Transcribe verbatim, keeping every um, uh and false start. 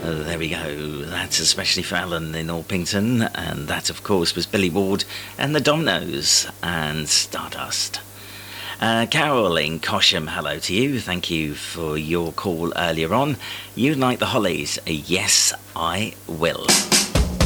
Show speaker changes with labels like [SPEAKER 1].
[SPEAKER 1] Uh, there we go. That's especially for Alan in Orpington. And that, of course, was Billy Ward and the Dominoes and Stardust. Uh, Carol in Cosham, hello to you. Thank you for your call earlier on. You'd like the Hollies? Yes, I will.